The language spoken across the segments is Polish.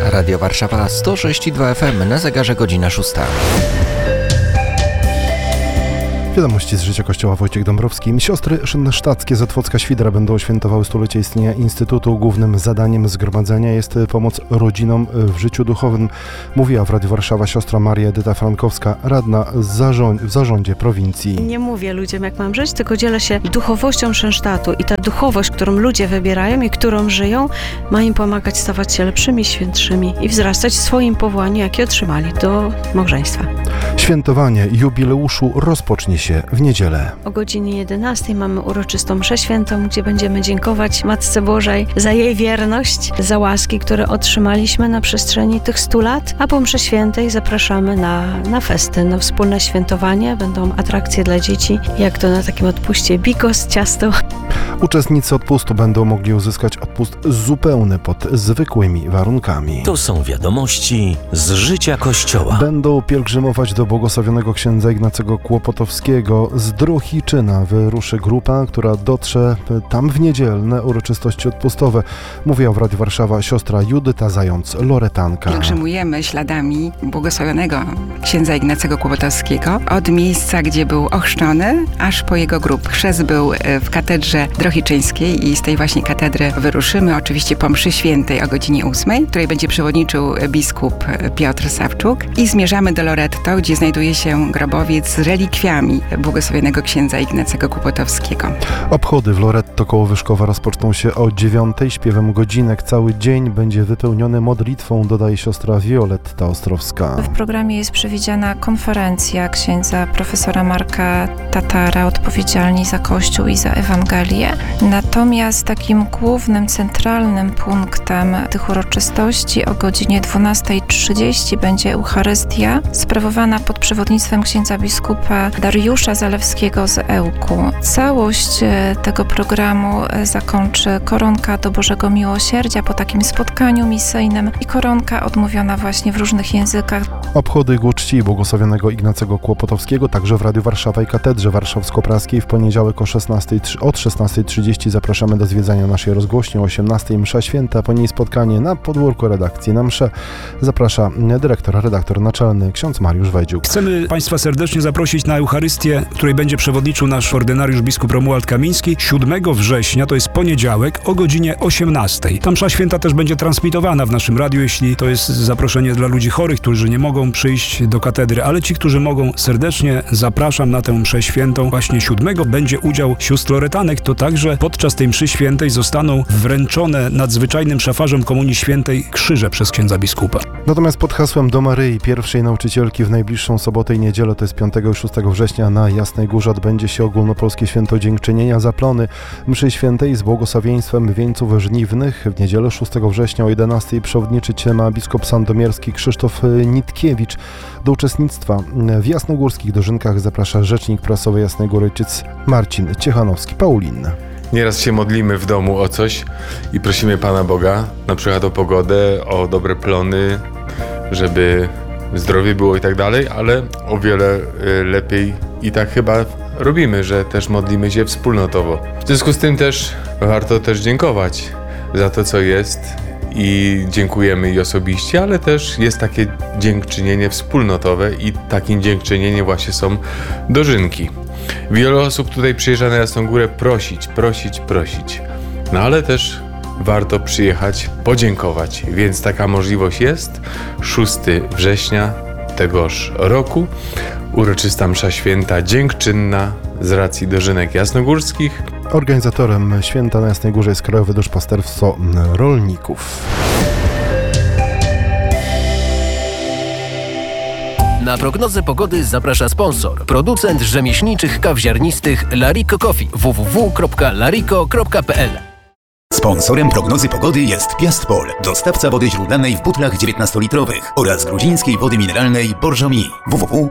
Radio Warszawa 106,2 FM, na zegarze godzina 6. Wiadomości z życia Kościoła. Wojciech Dąbrowski. Siostry szynsztackie z Otwocka-Świdra będą świętowały stulecie istnienia Instytutu. Głównym zadaniem zgromadzenia jest pomoc rodzinom w życiu duchowym. Mówiła w Radiu Warszawa siostra Maria Edyta Frankowska, radna w zarządzie prowincji. Nie mówię ludziom, jak mam żyć, tylko dzielę się duchowością Szynsztatu i ta duchowość, którą ludzie wybierają i którą żyją, ma im pomagać stawać się lepszymi, świętszymi i wzrastać w swoim powołaniu, jakie otrzymali do małżeństwa. Świętowanie jubileuszu rozpocznie się w niedzielę. O godzinie 11 mamy uroczystą mszę świętą, gdzie będziemy dziękować Matce Bożej za jej wierność, za łaski, które otrzymaliśmy na przestrzeni tych 100 lat, a po mszy świętej zapraszamy na festyn, na wspólne świętowanie. Będą atrakcje dla dzieci, jak to na takim odpuście bigos, ciasto. Uczestnicy odpustu będą mogli uzyskać odpust zupełny pod zwykłymi warunkami. To są wiadomości z życia Kościoła. Będą pielgrzymować do błogosławionego księdza Ignacego Kłopotowskiego. Z Drohiczyna wyruszy grupa, która dotrze tam w niedzielne uroczystości odpustowe. Mówiła w Radiu Warszawa siostra Judyta Zając-Loretanka. Pielgrzymujemy śladami błogosławionego księdza Ignacego Kłopotowskiego od miejsca, gdzie był ochrzczony, aż po jego grób. Chrzest był w katedrze drohiczyńskiej i z tej właśnie katedry wyruszymy oczywiście po mszy świętej o godzinie 8, której będzie przewodniczył biskup Piotr Sawczuk, i zmierzamy do Loretto, gdzie znajduje się grobowiec z relikwiami błogosławionego księdza Ignacego Kłopotowskiego. Obchody w Loretto koło Wyszkowa rozpoczną się o 9, śpiewem godzinek. Cały dzień będzie wypełniony modlitwą, dodaje siostra Wioletta Ostrowska. W programie jest przewidziana konferencja księdza profesora Marka Tatara, odpowiedzialni za Kościół i za Ewangelię. Natomiast takim głównym, centralnym punktem tych uroczystości o godzinie 12:30 będzie Eucharystia, sprawowana pod przewodnictwem księdza biskupa Dariusza Zalewskiego z Ełku. Całość tego programu zakończy koronka do Bożego Miłosierdzia po takim spotkaniu misyjnym i koronka odmówiona właśnie w różnych językach. Obchody ku czci błogosławionego Ignacego Kłopotowskiego także w Radiu Warszawa i Katedrze Warszawsko-Praskiej w poniedziałek od 16:30 zapraszamy do zwiedzania naszej rozgłośni. O 18:00 msza święta, po niej spotkanie na podwórku redakcji. Na mszę zaprasza redaktor naczelny ksiądz Mariusz Wejdziuk. Chcemy Państwa serdecznie zaprosić na Eucharystię, której będzie przewodniczył nasz ordynariusz biskup Romuald Kamiński 7 września, to jest poniedziałek o godzinie 18:00. Ta msza święta też będzie transmitowana w naszym radiu, jeśli to jest zaproszenie dla ludzi chorych, którzy nie mogą przyjść do katedry, ale ci, którzy mogą, serdecznie zapraszam na tę mszę świętą. Właśnie 7 będzie udział sióstr Loretanek, to także podczas tej mszy świętej zostaną wręczone nadzwyczajnym szafarzom Komunii Świętej krzyże przez księdza biskupa. Natomiast pod hasłem do Maryi, pierwszej nauczycielki, w najbliższą sobotę i niedzielę, to jest 5 i 6 września na Jasnej Górze, odbędzie się ogólnopolskie święto dziękczynienia za plony mszy świętej z błogosławieństwem wieńców żniwnych. W niedzielę 6 września o 11:00 przewodniczyć ma biskup sandomierski Krzysztof Nitkiewicz. Do uczestnictwa w jasnogórskich dożynkach zaprasza rzecznik prasowy Jasnej Góry ojciec Marcin Ciechanowski-Paulin. Nieraz się modlimy w domu o coś i prosimy Pana Boga, na przykład o pogodę, o dobre plony, żeby zdrowie było i tak dalej, ale o wiele lepiej i tak chyba robimy, że też modlimy się wspólnotowo. W związku z tym też warto też dziękować za to, co jest, i dziękujemy i osobiście, ale też jest takie dziękczynienie wspólnotowe i takim dziękczynieniem właśnie są dożynki. Wiele osób tutaj przyjeżdża na Jasną Górę prosić. No ale też warto przyjechać, podziękować, więc taka możliwość jest. 6 września tegoż roku uroczysta msza święta dziękczynna z racji dożynek jasnogórskich. Organizatorem święta na Jasnej Górze jest Krajowe Duszpasterstwo Rolników. Na prognozę pogody zaprasza sponsor. Producent rzemieślniczych kaw ziarnistych Lariko Coffee. www.lariko.pl. Sponsorem prognozy pogody jest Piastpol, dostawca wody źródlanej w butlach 19-litrowych oraz gruzińskiej wody mineralnej Borżomi.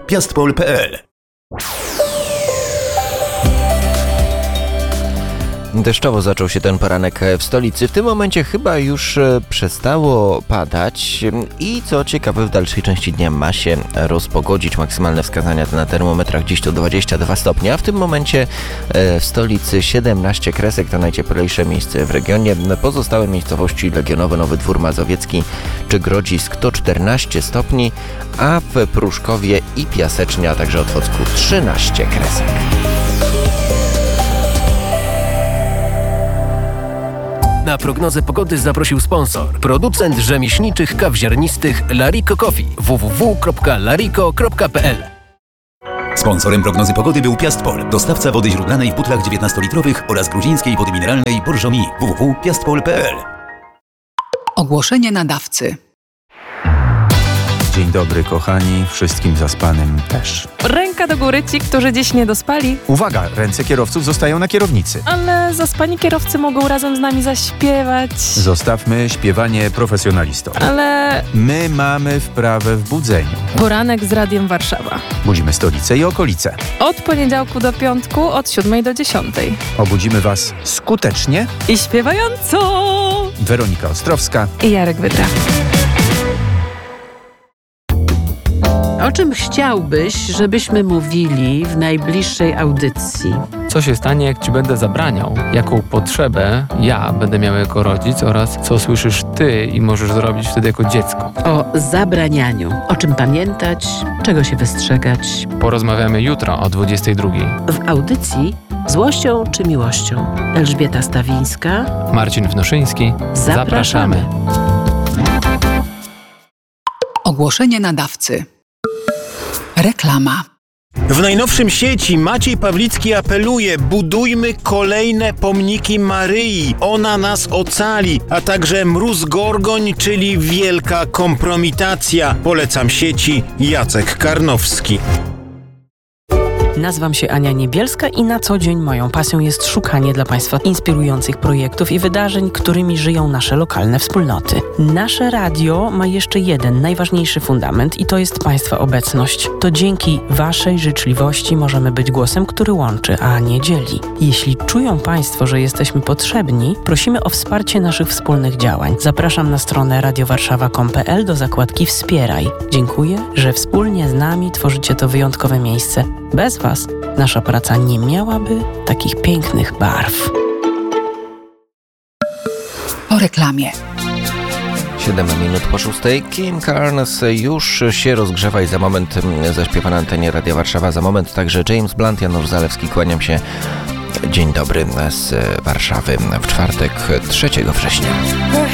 www.piastpol.pl. Deszczowo zaczął się ten poranek w stolicy. W tym momencie chyba już przestało padać i co ciekawe w dalszej części dnia ma się rozpogodzić. Maksymalne wskazania na termometrach dziś to 22 stopnie, a w tym momencie w stolicy 17 kresek to najcieplejsze miejsce w regionie. Pozostałe miejscowości Legionowe, Nowy Dwór Mazowiecki czy Grodzisk to 14 stopni, a w Pruszkowie i Piasecznia, a także Otwocku 13 kresek. Na prognozę pogody zaprosił sponsor. Producent rzemieślniczych kaw ziarnistych Lariko Coffee. www.lariko.pl. Sponsorem prognozy pogody był Piastpol, dostawca wody źródlanej w butlach 19-litrowych oraz gruzińskiej wody mineralnej Bourjomi. www.piastpol.pl. Ogłoszenie nadawcy. Dzień dobry kochani, wszystkim zaspanym też. Ręka do góry ci, którzy dziś nie dospali. Uwaga, ręce kierowców zostają na kierownicy. Ale zaspani kierowcy mogą razem z nami zaśpiewać. Zostawmy śpiewanie profesjonalistom. Ale my mamy wprawę w budzeniu. Poranek z Radiem Warszawa. Budzimy stolicę i okolice. Od poniedziałku do piątku, od 7 do 10. Obudzimy was skutecznie i śpiewająco. Weronika Ostrowska i Jarek Wydra. O czym chciałbyś, żebyśmy mówili w najbliższej audycji? Co się stanie, jak ci będę zabraniał? Jaką potrzebę ja będę miał jako rodzic oraz co słyszysz ty i możesz zrobić wtedy jako dziecko? O zabranianiu. O czym pamiętać, czego się wystrzegać. Porozmawiamy jutro o 22:00. W audycji Złością czy miłością? Elżbieta Stawińska, Marcin Wnoszyński. Zapraszamy. Ogłoszenie nadawcy. Reklama. W najnowszym sieci Maciej Pawlicki apeluje: budujmy kolejne pomniki Maryi. Ona nas ocali, a także Mróz Gorgoń, czyli wielka kompromitacja. Polecam sieci Jacek Karnowski. Nazywam się Ania Niebielska i na co dzień moją pasją jest szukanie dla Państwa inspirujących projektów i wydarzeń, którymi żyją nasze lokalne wspólnoty. Nasze radio ma jeszcze jeden najważniejszy fundament i to jest Państwa obecność. To dzięki Waszej życzliwości możemy być głosem, który łączy, a nie dzieli. Jeśli czują Państwo, że jesteśmy potrzebni, prosimy o wsparcie naszych wspólnych działań. Zapraszam na stronę radiowarszawa.pl do zakładki Wspieraj. Dziękuję, że wspólnie z nami tworzycie to wyjątkowe miejsce. Bez Was nasza praca nie miałaby takich pięknych barw. Po reklamie. 7 minut po 6. Kim Carnes już się rozgrzewa i za moment zaśpiewa na antenie Radia Warszawa. Za moment także James Blunt, Janusz Zalewski. Kłaniam się. Dzień dobry z Warszawy w czwartek 3 września.